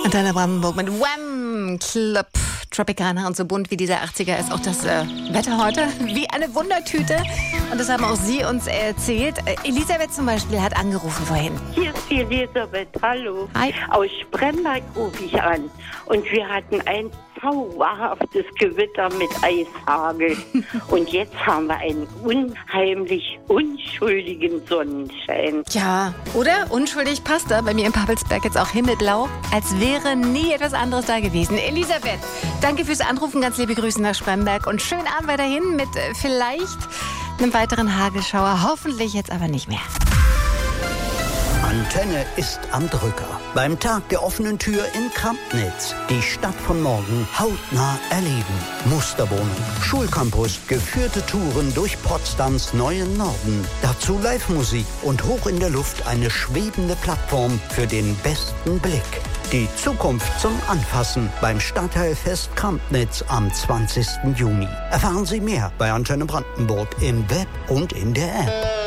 Antenne Brandenburg mit Wham! Club Tropicana, und so bunt wie dieser 80er ist auch das Wetter heute wie eine Wundertüte. Und das haben auch Sie uns erzählt. Elisabeth zum Beispiel hat angerufen vorhin. Hier ist die Elisabeth, hallo. Hi. Aus Spremberg rufe ich an. Und wir hatten ein zauberhaftes Gewitter mit Eishagel. Und jetzt haben wir einen unheimlich unschuldigen Sonnenschein. Ja, oder? Unschuldig passt da. Bei mir in Babelsberg jetzt auch himmelblau, als wäre nie etwas anderes da gewesen. Elisabeth, danke fürs Anrufen. Ganz liebe Grüße nach Spremberg. Und schönen Abend weiterhin mit vielleicht einem weiteren Hagelschauer. Hoffentlich jetzt aber nicht mehr. Antenne ist am Drücker. Beim Tag der offenen Tür in Krampnitz. Die Stadt von morgen hautnah erleben. Musterwohnung, Schulcampus, geführte Touren durch Potsdams neuen Norden. Dazu Live-Musik und hoch in der Luft eine schwebende Plattform für den besten Blick. Die Zukunft zum Anfassen beim Stadtteilfest Krampnitz am 20. Juni. Erfahren Sie mehr bei Antenne Brandenburg im Web und in der App.